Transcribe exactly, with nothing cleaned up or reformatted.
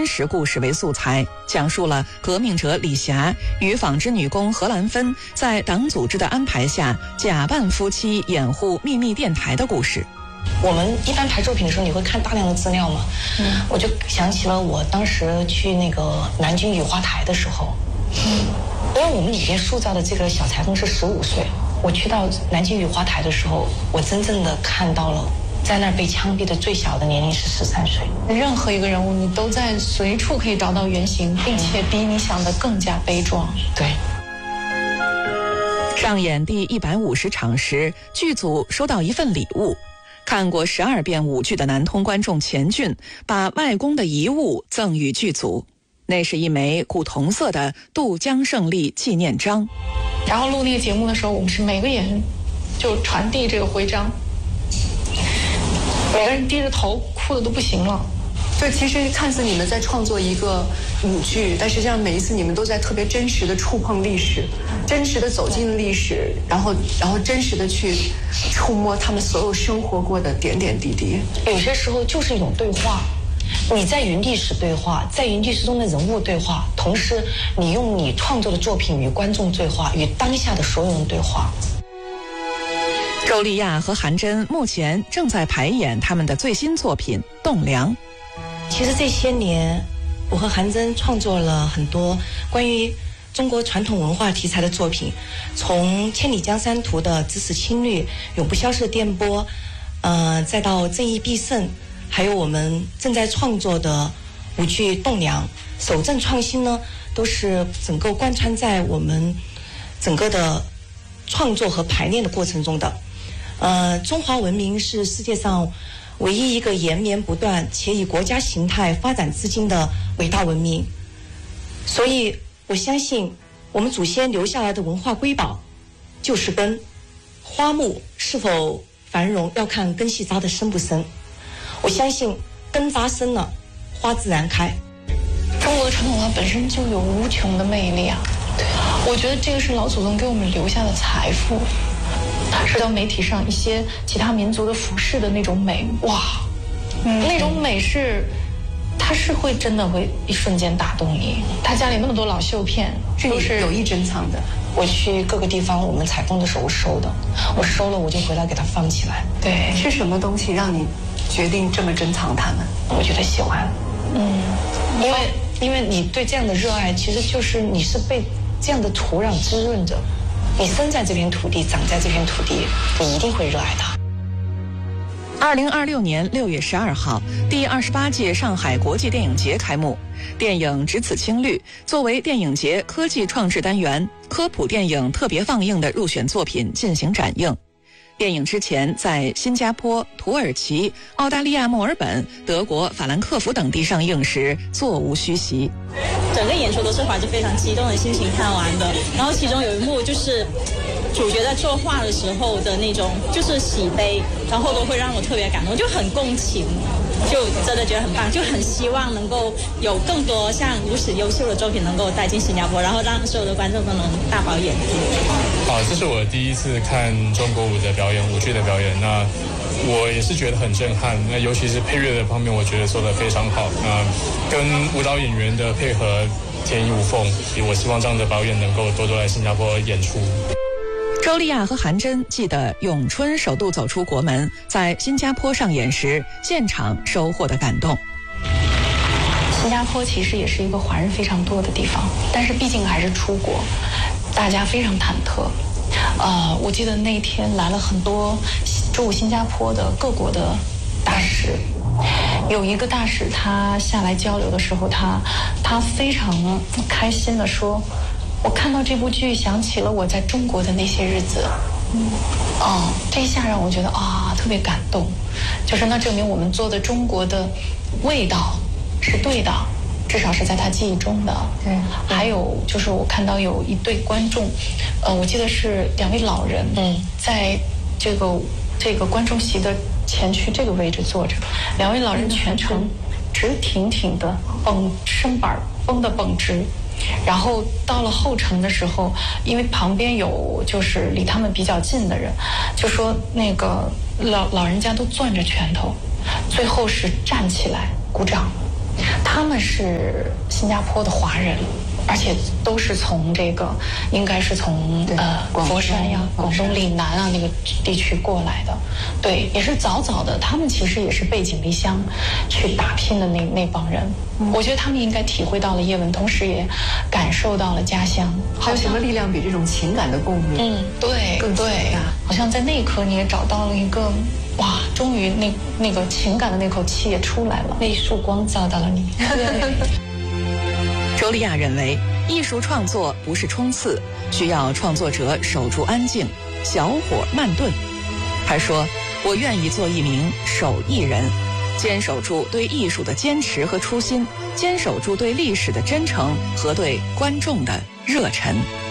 实故事为素材，讲述了革命者李霞与纺织女工何兰芬在党组织的安排下假扮夫妻掩护秘密电台的故事。 我们一般排作品的时候，你会看大量的资料嘛？嗯，我就想起了我当时去那个南京雨花台的时候，嗯，因为我们里面塑造的这个小裁缝是十五岁，我去到南京雨花台的时候，我真正的看到了在那儿被枪毙的最小的年龄是十三岁。 任何一个人物，你都在随处可以找到原型，并且比你想的更加悲壮。 对。 上演第一百五十场时，剧组收到一份礼物。看过十二遍舞剧的南通观众钱俊，把外公的遗物赠予剧组，那是一枚古铜色的渡江胜利纪念章。 然后录那个节目的时候，我们是每个演员就传递这个徽章，每个人低着头，哭的都不行了。 就其实看似你们在创作一个舞剧，但实际上每一次你们都在特别真实的触碰历史，真实的走进历史，然后然后真实的去触摸他们所有生活过的点点滴滴。 有些时候就是一种对话，你在与历史对话，在与历史中的人物对话，同时你用你创作的作品与观众对话，与当下的所有人对话。 周丽亚和韩真目前正在排演他们的最新作品《栋梁》。 其实这些年，我和韩真创作了很多关于中国传统文化题材的作品，从《千里江山图》的咫尺青绿、永不消逝的电波，呃，再到正义必胜，还有我们正在创作的舞剧《栋梁》，守正创新呢，都是整个贯穿在我们整个的创作和排练的过程中的。呃，中华文明是世界上唯一一个延绵不断且以国家形态发展至今的伟大文明，所以我相信我们祖先留下来的文化瑰宝就是根。花木是否繁荣要看根系扎得深不深，我相信根扎深了，花自然开。 中国的传统文化本身就有无穷的魅力啊！对，我觉得这个是老祖宗给我们留下的财富。社交媒体上一些其他民族的服饰的那种美，哇，嗯，那种美是，它是会真的会一瞬间打动你。他家里那么多老绣片， 都是有意珍藏的。 我去各个地方，我们采风的时候收的，我收了我就回来给它放起来。 对， 是什么东西让你决定这么珍藏它们？ 我觉得喜欢， 嗯， 因为因为你对这样的热爱，其实就是你是被这样的土壤滋润着。你生在这片土地，长在这片土地，你一定会热爱它。 二零二六年六月十二号，第二十八届上海国际电影节开幕。电影《只此青绿》作为电影节科技创制单元科普电影特别放映的入选作品进行展映。电影之前在新加坡、土耳其、澳大利亚墨尔本、德国法兰克福等地上映时座无虚席。 整个演出都是怀着非常激动的心情看完的，然后其中有一幕就是主角在作画的时候的那种就是喜悲，然后都会让我特别感动，就很共情，就真的觉得很棒，就很希望能够有更多像如此优秀的作品能够带进新加坡，然后让所有的观众都能大饱眼福。 好，这是我第一次看中国舞的表演，舞剧的表演，那我也是觉得很震撼，那尤其是配乐的方面，我觉得做得非常好。那跟舞蹈演员的配合天衣无缝，我希望这样的表演能够多多来新加坡演出。 周丽亚和韩真记得咏春首度走出国门，在新加坡上演时现场收获的感动。 新加坡其实也是一个华人非常多的地方，但是毕竟还是出国，大家非常忐忑。呃，我记得那天来了很多驻新加坡的各国的大使，有一个大使他下来交流的时候，他他非常开心地说，我看到这部剧想起了我在中国的那些日子。嗯，哦，这一下让我觉得啊特别感动，就是那证明我们做的中国的味道是对的，至少是在他记忆中的。对，还有就是我看到有一对观众，呃，我记得是两位老人，嗯，在这个这个观众席的前区这个位置坐着，两位老人全程直挺挺的绷身板绷得绷直。然后到了后程的时候，因为旁边有就是离他们比较近的人，就说那个老老人家都攥着拳头，最后是站起来鼓掌。 他们是新加坡的华人，而且都是从这个应该是从呃佛山呀、广东岭南啊那个地区过来的，对，也是早早的，他们其实也是背井离乡去打拼的那那帮人。嗯、我觉得他们应该体会到了叶问，同时也感受到了家乡。 还有什么力量比这种情感的共鸣？ 嗯，对， 更对，好像在那一刻你也找到了一个。哇，终于那那个情感的那口气也出来了，那一束光照到了你。 周丽亚认为，艺术创作不是冲刺，需要创作者守住安静，小火慢炖。还说，我愿意做一名手艺人，坚守住对艺术的坚持和初心，坚守住对历史的真诚和对观众的热忱。